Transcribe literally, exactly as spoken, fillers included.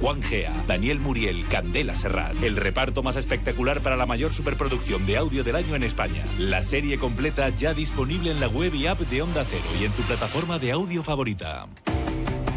Juan Gea, Daniel Muriel, Candela Serrat. El reparto más espectacular para la mayor superproducción de audio del año en España. La serie completa ya disponible en la web y app de Onda Cero y en tu plataforma de audio favorita.